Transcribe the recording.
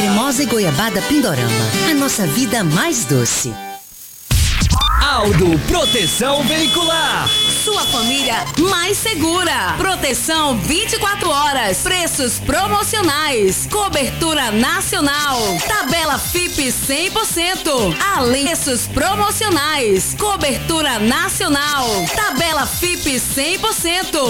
cremosa e goiabada Pindorama. A nossa vida mais doce. Aldo Proteção Veicular. Sua família mais segura. Proteção 24 horas. Preços promocionais. Cobertura nacional. Tabela FIP 100%. Além preços promocionais. Cobertura nacional. Tabela FIP 100%.